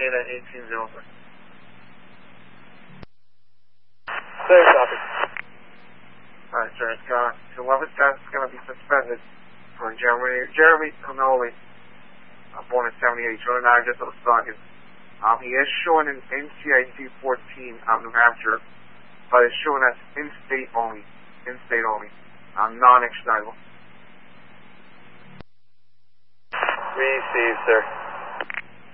Data 1804. Clear, copy. Alright, sir, it's to 11 cents is going to be suspended for Jeremy Connolly, born in 78, showing an address of Saugus. He is showing an NCIC 14 out in New Hampshire, but it's showing as in-state only, non-extraditable. Received, sir.